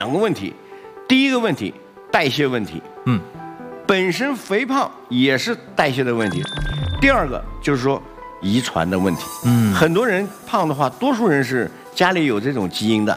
两个问题，第一个问题代谢问题，本身肥胖也是代谢的问题。第二个就是说遗传的问题，很多人胖的话，多数人是家里有这种基因的，